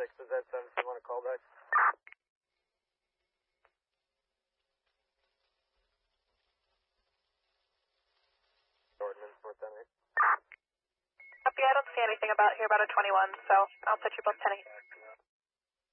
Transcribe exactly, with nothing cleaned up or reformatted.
six, is that seven, you want to call back? Ordinance, four ten eight. Copy, I don't see anything about here about a twenty-one, so I'll put you both ten eight.